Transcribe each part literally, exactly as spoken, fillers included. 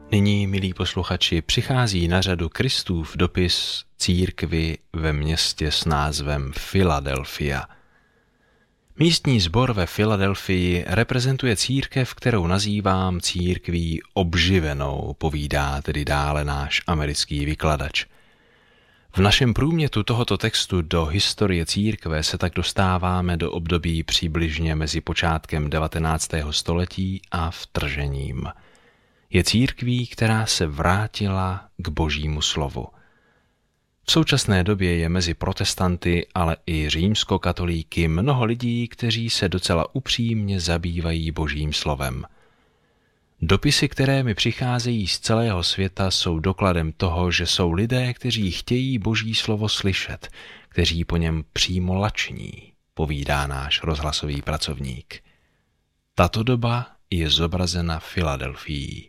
Nyní, milí posluchači, přichází na řadu Kristův dopis církvi ve městě s názvem Filadelfia. Místní sbor ve Filadelfii reprezentuje církev, kterou nazývám církví obživenou, povídá tedy dále náš americký vykladač. V našem průmětu tohoto textu do historie církve se tak dostáváme do období přibližně mezi počátkem devatenáctého století a vtržením. Je církví, která se vrátila k Božímu slovu. V současné době je mezi protestanty, ale i římskokatolíky mnoho lidí, kteří se docela upřímně zabývají Božím slovem. Dopisy, které mi přicházejí z celého světa, jsou dokladem toho, že jsou lidé, kteří chtějí Boží slovo slyšet, kteří po něm přímo lační, povídá náš rozhlasový pracovník. Tato doba je zobrazena Filadelfií.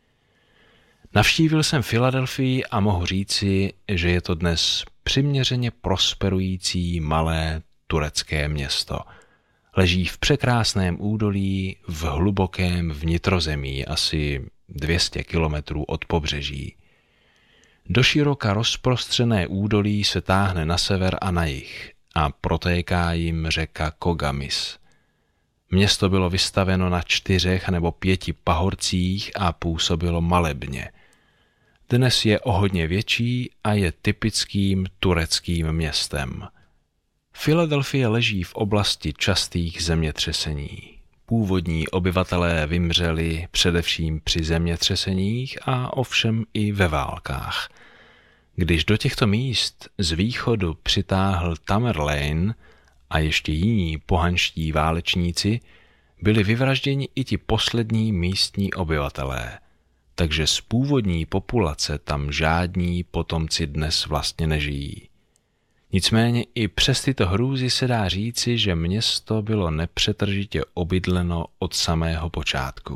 Navštívil jsem Filadelfii a mohu říci, že je to dnes přiměřeně prosperující malé turecké město. Leží v překrásném údolí v hlubokém vnitrozemí, asi dvě stě kilometrů od pobřeží. Doširoka rozprostřené údolí se táhne na sever a na jih a protéká jim řeka Kogamis. Město bylo vystaveno na čtyřech nebo pěti pahorcích a působilo malebně. Dnes je o hodně větší a je typickým tureckým městem. Filadelfie leží v oblasti častých zemětřesení. Původní obyvatelé vymřeli především při zemětřeseních a ovšem i ve válkách. Když do těchto míst z východu přitáhl Tamerlane a ještě jiní pohanští válečníci, byli vyvražděni i ti poslední místní obyvatelé, takže z původní populace tam žádní potomci dnes vlastně nežijí. Nicméně i přes tyto hrůzy se dá říci, že město bylo nepřetržitě obydleno od samého počátku.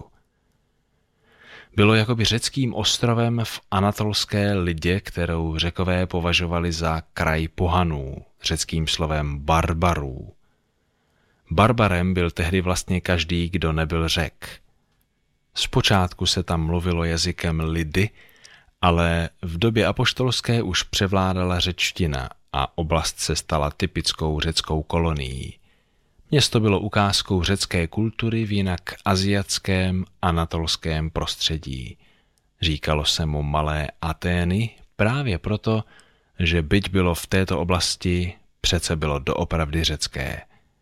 Bylo jakoby řeckým ostrovem v anatolské lidě, kterou Řekové považovali za kraj pohanů, řeckým slovem barbarů. Barbarem byl tehdy vlastně každý, kdo nebyl Řek. Zpočátku se tam mluvilo jazykem lidy, ale v době apoštolské už převládala řečtina a oblast se stala typickou řeckou kolonií. Město bylo ukázkou řecké kultury v jinak asiatském anatolském prostředí. Říkalo se mu Malé Atény právě proto, že byť bylo v této oblasti, přece bylo doopravdy řecké.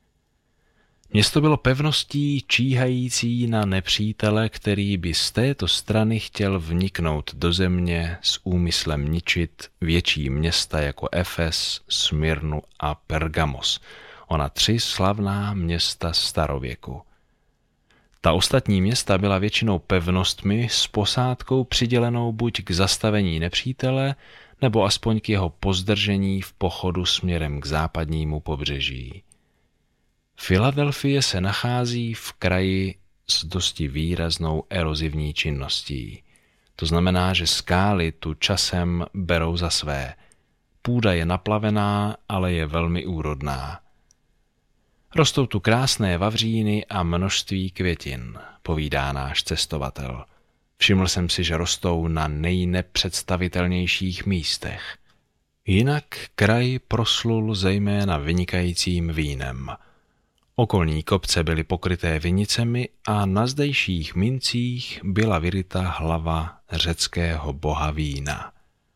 Město bylo pevností číhající na nepřítele, který by z této strany chtěl vniknout do země s úmyslem ničit větší města jako Efes, Smyrnu a Pergamos, ona tři slavná města starověku. Ta ostatní města byla většinou pevnostmi s posádkou přidělenou buď k zastavení nepřítele, nebo aspoň k jeho pozdržení v pochodu směrem k západnímu pobřeží. Filadelfie se nachází v kraji s dosti výraznou erozivní činností. To znamená, že skály tu časem berou za své. Půda je naplavená, ale je velmi úrodná. Rostou tu krásné vavříny a množství květin, povídá náš cestovatel. Všiml jsem si, že rostou na nejnepředstavitelnějších místech. Jinak kraj proslul zejména vynikajícím vínem. Okolní kopce byly pokryté vinicemi a na zdejších mincích byla vyryta hlava řeckého boha vína.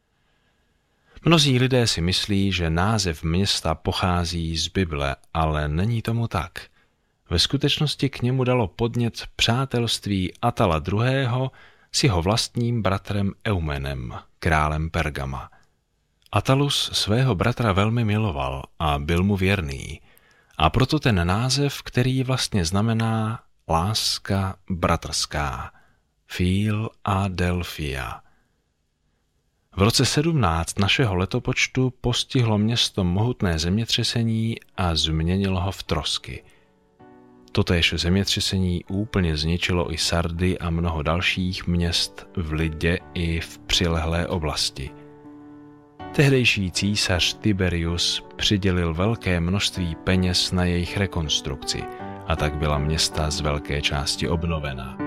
Mnozí lidé si myslí, že název města pochází z Bible, ale není tomu tak. Ve skutečnosti k němu dalo podnět přátelství Atala druhého. s jeho vlastním bratrem Eumenem, králem Pergama. Atalus svého bratra velmi miloval a byl mu věrný, a proto ten název, který vlastně znamená láska bratrská, Filadelfia. V roce sedmnáct našeho letopočtu postihlo město mohutné zemětřesení a změnilo ho v trosky. Totéž zemětřesení úplně zničilo i Sardy a mnoho dalších měst v Lidě i v přilehlé oblasti. Tehdejší císař Tiberius přidělil velké množství peněz na jejich rekonstrukci a tak byla města z velké části obnovena.